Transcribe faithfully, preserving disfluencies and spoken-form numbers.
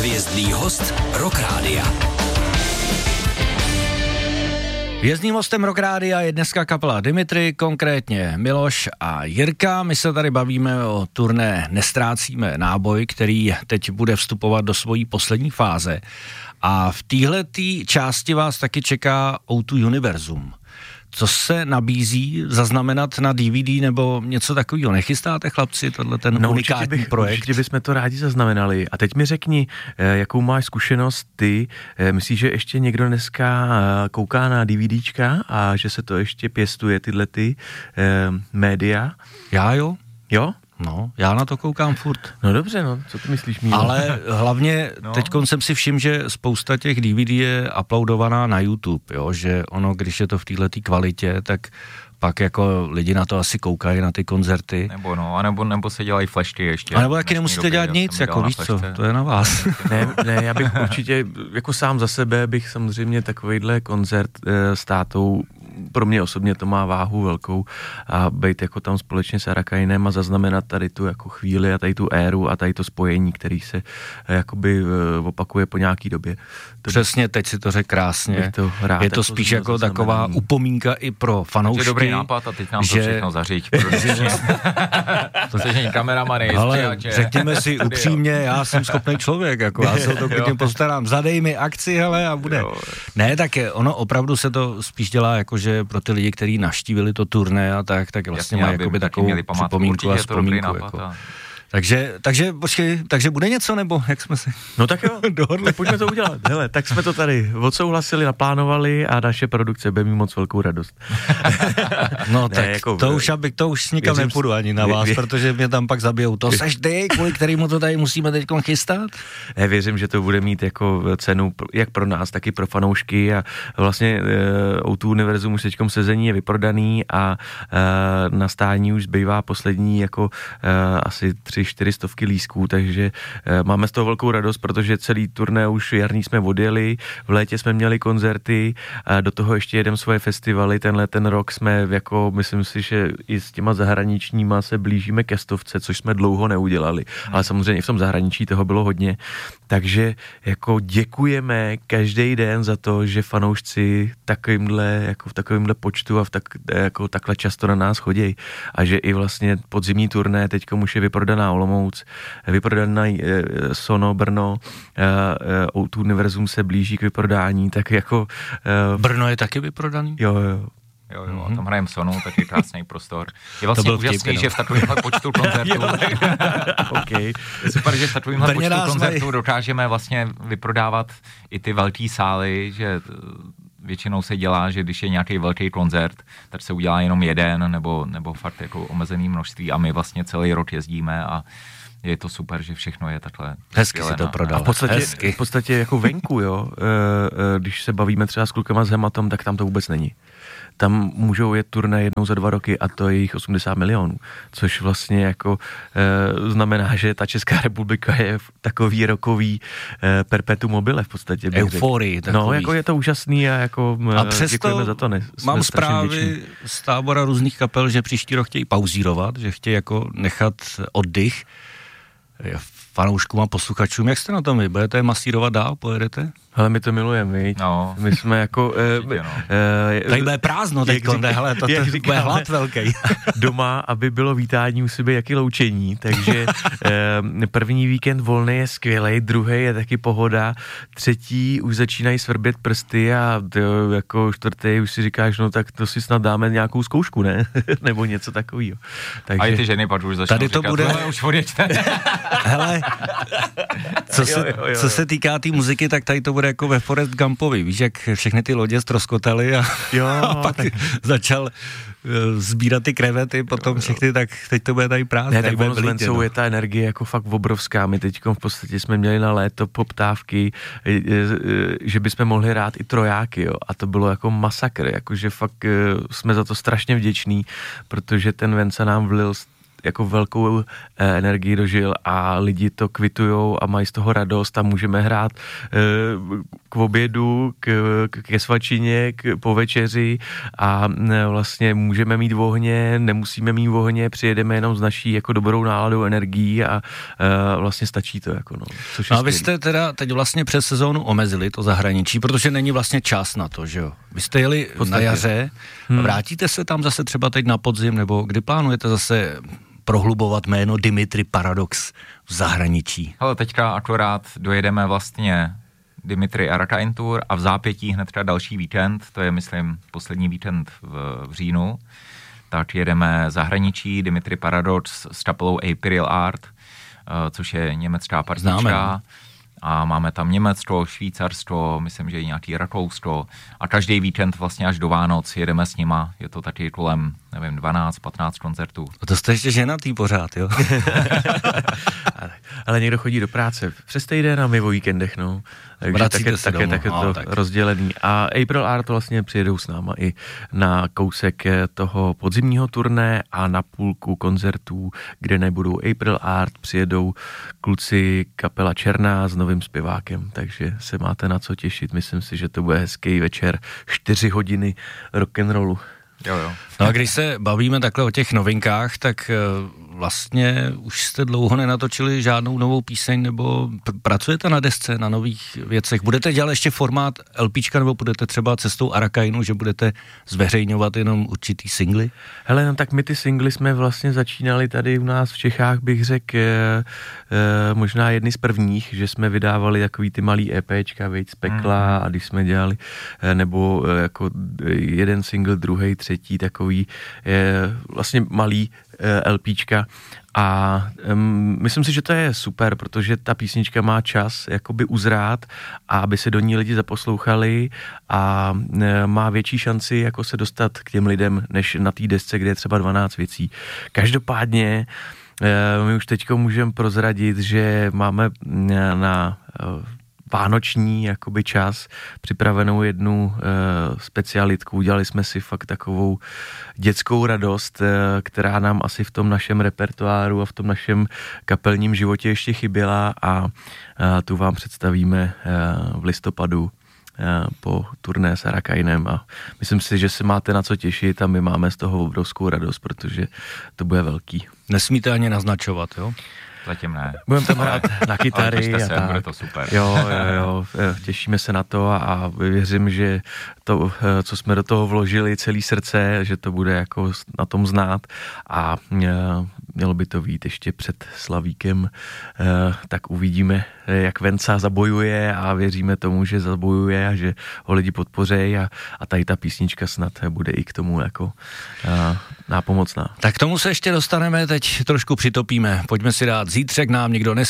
Hvězdný host Rock Rádia. Hvězdným hostem Rock Rádia je dneska kapela Dimitri, konkrétně Miloš a Jirka. My se tady bavíme o turné Nestrácíme náboj, který teď bude vstupovat do svojí poslední fáze. A v téhletý části vás taky čeká ó dva Univerzum. Co se nabízí zaznamenat na D V D nebo něco takového? Nechystáte, chlapci, tohle ten no, unikátní určitě bych, projekt? Určitě bychom to rádi zaznamenali. A teď mi řekni, jakou máš zkušenost ty? Myslíš, že ještě někdo dneska kouká na DVDčka a že se to ještě pěstuje, tyhle ty eh, média? Já jo. Jo? No, já na to koukám furt. No dobře, no, co ty myslíš, Mílo? Ale hlavně no. teďkon jsem si všiml, že spousta těch D V D je uploadovaná na YouTube, jo, že ono, když je to v této kvalitě, tak pak jako lidi na to asi koukají, na ty koncerty. Nebo no, anebo, nebo se dělají flashky ještě. A nebo taky nemusíte dělat nic, jako víš co, to je na vás. Ne, ne, já bych určitě, jako sám za sebe bych samozřejmě takovejhle koncert e, s tátou, pro mě osobně to má váhu velkou a být jako tam společně s Arakainem a zaznamenat tady tu jako chvíli a tady tu éru a tady to spojení, který se e, jakoby e, opakuje po nějaký době. To Přesně, teď si to řekl krásně. To rád, je to spíš jako taková upomínka i pro fanoušky. To je dobrý nápad a teď nám že... to všechno zaříď. To se žení kameramany. Ale řekněme si upřímně, já jsem schopný člověk, jako já se o to klidně postarám. Zadej mi akci, hele, a bude. Jo. Ne, tak je, ono opravdu se to spíš dělá, jakože pro ty lidi, kteří navštívili to turné a tak, tak vlastně má jakoby takovou připomínku a vzpomínku. Jako. Takže, takže, počkej, takže bude něco, nebo jak jsme si no tak jo, dohodli? Pojďme to udělat. Hele, tak jsme to tady odsouhlasili, naplánovali a naše produkce bude mít moc velkou radost. No ne, tak jako, to, už, abych, to už nikam věřím, nepůjdu ani na vás, vě, protože mě tam pak zabijou. To seš ty, kvůli kterému to tady musíme teď chystat? Já věřím, že to bude mít jako cenu jak pro nás, tak i pro fanoušky a vlastně ó dva Univerzum už teďkom sezení je vyprodaný a uh, na stání už zbývá poslední jako uh, asi tři čtyři stovky lístků, takže e, máme z toho velkou radost, protože celý turné už jarní jsme odjeli, v létě jsme měli koncerty, a do toho ještě jedeme svoje festivaly, tenhle ten rok jsme jako, myslím si, že i s těma zahraničníma se blížíme ke stovce, což jsme dlouho neudělali, hmm. ale samozřejmě i v tom zahraničí toho bylo hodně, takže jako děkujeme každý den za to, že fanoušci takovýmhle, jako v takovýmhle počtu a v tak, jako takhle často na nás chodí a že i vlastně podzimní turné teďko už je vyprodaná Olomouc, vyprodaná Sono, Brno, ó dva Univerzum se blíží k vyprodání, tak jako... Brno je taky vyprodaný? Jo, jo. Jo, jo, a tam hrajeme Sonu, taky krásný prostor. Je vlastně úžasný, že v takovémhle počtu koncertů... okay. Super, že v takovémhle počtu koncertů dokážeme vlastně vyprodávat i ty velký sály, že většinou se dělá, že když je nějaký velký koncert, tak se udělá jenom jeden, nebo, nebo fakt jako omezený množství a my vlastně celý rok jezdíme a je to super, že všechno je takhle. Hezky si to prodal. A v podstatě, v podstatě jako venku, jo, když se bavíme třeba s klukama s Hematom, tak tam to vůbec není. Tam můžou jet turné jednou za dva roky a to je jich osmdesát milionů, což vlastně jako e, znamená, že ta Česká republika je takový rokový e, perpetuum mobile v podstatě. Euforii takový. No, jako je to úžasný a jako a přesto děkujeme za to. Ne, mám zprávy z tábora různých kapel, že příští rok chtějí pauzírovat, že chtějí jako nechat oddych fanouškům a posluchačům. Jak jste na tom vy? Budete je masírovat dál? Pojedete? Ale my to milujeme, viď? No. My jsme jako... Určitě, uh, no. uh, Tady bude prázdno teďko, hele, to, to bude hlad velký. Doma, aby bylo vítání, musí být jaký loučení, takže uh, první víkend volný je skvělej, druhý je taky pohoda, třetí už začínají svrbět prsty a to, jako čtvrtý už si říkáš, no tak to si snad dáme nějakou zkoušku, ne? Nebo něco takového. Takže... A i ty ženy pak už začnou tady to říkat, bude... no, už odjeďte. Hele, co se, jo, jo, jo. co se týká té tý muziky, tak tady to bude jako ve Forrest Gumpovi, víš, jak všechny ty lodě ztroskotaly a, jo, a pak tak... začal uh, sbírat ty krevety, potom všechny, tak teď to bude tady prázdné. Ne, tak ono s Vencou no. je ta energie jako fakt obrovská, my teďkom v podstatě jsme měli na léto poptávky, že bychom mohli hrát i trojáky, jo, a to bylo jako masakr, jakože fakt jsme za to strašně vděční, protože ten Venca nám vlil jako velkou e, energii dožil a lidi to kvitujou a mají z toho radost a můžeme hrát e, k obědu, k, ke svačině, k, po večeři a e, vlastně můžeme mít ohně, nemusíme mít ohně, přijedeme jenom s naší jako dobrou náladou energií a e, vlastně stačí to. Jako no, což no a vy jste teda teď vlastně přes sezónu omezili to zahraničí, protože není vlastně čas na to, že jo? Vy jste jeli na jaře, hmm. vrátíte se tam zase třeba teď na podzim, nebo kdy plánujete zase prohlubovat jméno Dimitri Paradox v zahraničí? Ale teďka akorát dojedeme vlastně Dimitri Arakain Tour a v zápětí hned teda další víkend, to je myslím poslední víkend v, v říjnu, tak jedeme zahraničí Dimitri Paradox s kapelou Imperial Art, což je německá partička. A máme tam Německo, Švýcarsko, myslím, že i nějaký Rakousko. A každý víkend vlastně až do Vánoc jedeme s nima. Je to taky kolem, nevím, dvanáct patnáct koncertů. A to jste ještě ženatý pořád, jo? ale, ale někdo chodí do práce přes týden a my o víkendech, no. Takže také, také, také to no, tak. rozdělený. A April Art vlastně přijedou s náma i na kousek toho podzimního turné a na půlku koncertů, kde nebudou April Art, přijedou kluci kapela Černá s novým zpěvákem, takže se máte na co těšit. Myslím si, že to bude hezký večer, čtyři hodiny rock'n'rollu. Jo, jo. No a když se bavíme takhle o těch novinkách, tak vlastně už jste dlouho nenatočili žádnou novou píseň, nebo pr- pracujete na desce, na nových věcech? Budete dělat ještě formát LPčka, nebo budete třeba cestou Arakainu, že budete zveřejňovat jenom určitý singly? Hele, no tak my ty singly jsme vlastně začínali tady u nás v Čechách, bych řekl, e, e, možná jedny z prvních, že jsme vydávali takový ty malý EPčka, Vejď z pekla, mm. a když jsme dělali, e, nebo e, jako jeden single, druhý, třetí, takový e, vlastně malý e, LPčka. A um, myslím si, že to je super, protože ta písnička má čas jakoby uzrát a aby se do ní lidi zaposlouchali a e, má větší šanci jako se dostat k těm lidem, než na té desce, kde je třeba dvanáct věcí. Každopádně e, my už teďko můžeme prozradit, že máme na, na e, vánoční jakoby čas připravenou jednu e, specialitku. Udělali jsme si fakt takovou dětskou radost, e, která nám asi v tom našem repertoáru a v tom našem kapelním životě ještě chyběla a e, tu vám představíme e, v listopadu e, po turné s Arakainem a myslím si, že se máte na co těšit a my máme z toho obrovskou radost, protože to bude velký. Nesmíte ani naznačovat, jo? Zatím ne. Budeme tam hrát na kytary. se, a bude to super. Jo, jo, jo, těšíme se na to a věřím, že to, co jsme do toho vložili, celý srdce, že to bude jako na tom znát a mělo by to být ještě před Slavíkem, tak uvidíme, jak Venca zabojuje a věříme tomu, že zabojuje a že ho lidi podpořejí a, a tady ta písnička snad bude i k tomu jako nápomocná. Tak k tomu se ještě dostaneme, teď trošku přitopíme. Pojďme si dát Zítřek nám nikdo nesmí